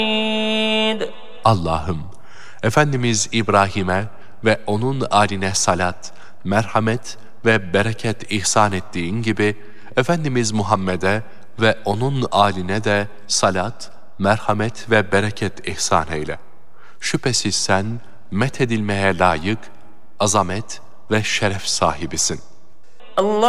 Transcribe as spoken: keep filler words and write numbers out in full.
Allah'ım, Efendimiz İbrahim'e ve onun âline salat, merhamet ve bereket ihsan ettiğin gibi, Efendimiz Muhammed'e ve onun âline de salat, merhamet ve bereket ihsan eyle. Şüphesiz sen methedilmeye layık, azamet ve şeref sahibisin. Allah